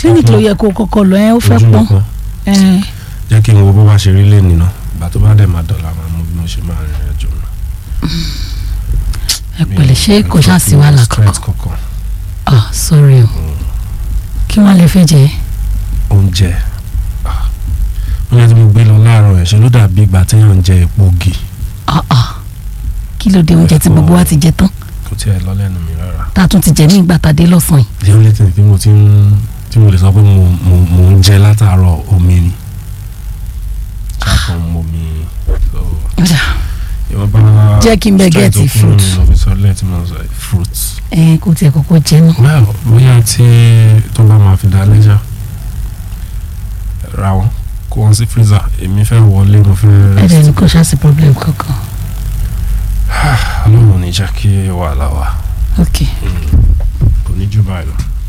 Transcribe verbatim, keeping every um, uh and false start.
clinic ló yẹ kó kọ́kọ́ lọ ẹ ó fẹ́ pọ́n ẹ jẹ́ kí n wo bó bá ṣe rí lé nínú ìgbà tó bá dẹ̀ máa dọ̀là máa mú bí mo ṣe máa rìn ìrìn àjò náà. ẹ pẹ̀lẹ́ ṣé kò ṣáà sí wàhálà kankan ah sorry o kí wọ́n lè fẹ́ jẹ oúnjẹ oúnjẹ tí mo gbé lọ láàárọ̀ ẹ̀ ṣe ló dàbí ìgbà téèyàn ń jẹ epo ògì. ah ah kí ló dé oúnjẹ tí gbogbo wa ti jẹ tán kò tiẹ̀ lọ lẹ́nu mi rárá. tá a tún ti jẹ ní ìgbà tá a dé lọ́sàn-án yìí. the only thing tí mo ti ń tí mo lè sọ pé mo mo mo ń jẹ látàárọ̀ omi ni ṣáàpọ̀ mo mi jẹ́ kí n bẹ gẹ́ẹ̀tì fruit fruit. ẹ kò tiẹ̀ kọ́kọ́ jẹ náà. well bóyá tí tó bá máa fi dá lẹ́jà ra wọn kó wọn sí freezer èmi fẹ́ wọlé mo fẹ́. ẹ dẹ̀ ní kò ṣáà sí problem kankan. ọlọ́run ní jẹ́ kí wàhálà wà. ok. kò ní jù báyìí lọ.